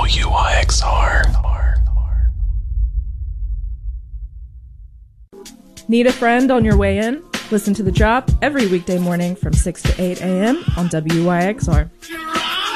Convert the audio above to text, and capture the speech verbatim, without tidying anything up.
W Y X R. Need a friend on your way in? Listen to The Drop every weekday morning from six to eight a.m. on W Y X R.